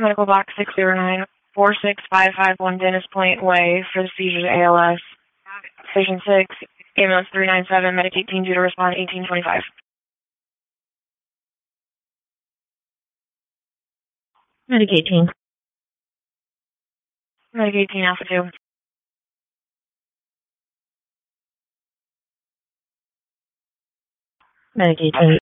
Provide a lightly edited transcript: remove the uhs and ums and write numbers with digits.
Medical box 609-46551 Dennis Point Way for the seizures ALS. Station 6, ambulance 397, medic 18 due to respond 1825. Medic 18. Medic 18 Alpha 2. Medic 18.